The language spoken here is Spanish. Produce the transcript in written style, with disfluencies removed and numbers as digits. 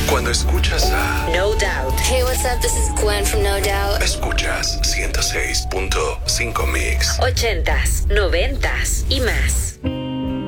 Cuando escuchas a No Doubt. Hey, what's up? This is Gwen from No Doubt. Escuchas 106.5 Mix. 80s, 90s y más.